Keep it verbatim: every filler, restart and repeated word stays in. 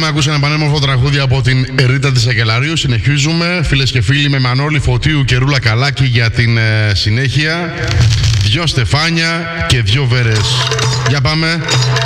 ακούσει ένα πανέμορφο τραγούδι από την Ρίτα της Σακελαρίου. Συνεχίζουμε, φίλες και φίλοι, με Μανώλη Φωτίου και Ρούλα Καλάκη για την ε, συνέχεια. Δυο στεφάνια και δυο βέρες. Για πάμε.